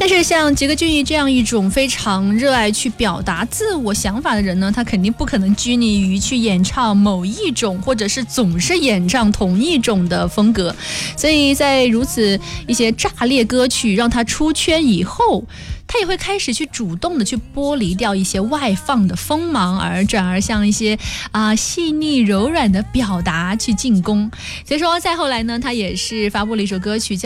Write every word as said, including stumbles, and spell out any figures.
但是像吉克隽逸这样一种非常热爱去表达自我想法的人呢，他肯定不可能拘泥于去演唱某一种，或者是总是演唱同一种的风格。所以在如此一些炸裂歌曲让他出圈以后，他也会开始去主动的去剥离掉一些外放的锋芒，而转而向一些啊、呃、细腻柔软的表达去进攻。所以说再后来呢，他也是发布了一首歌曲叫